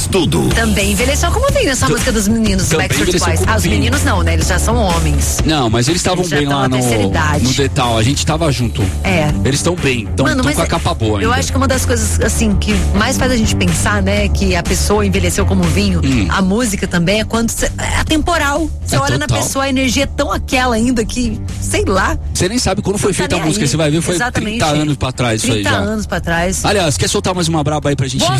tudo. Também envelheceu como vinho essa música dos meninos do Backstreet Boys. Os meninos não, né? Eles já são homens. Não, mas eles estavam bem lá no Detal. A gente tava junto. Eles estão bem, estão com a capa boa ainda. Eu acho que uma das coisas, assim, que mais faz a gente pensar, né, que a pessoa envelheceu como vinho, a música também, é quando é atemporal. Você olha na pessoa, a energia é tão aquela ainda que, sei lá. Você nem sabe quando foi feita a música, você vai ver, foi 30 anos pra trás isso aí já. 30 anos pra trás. Aliás, quer soltar mais uma braba aí pra gente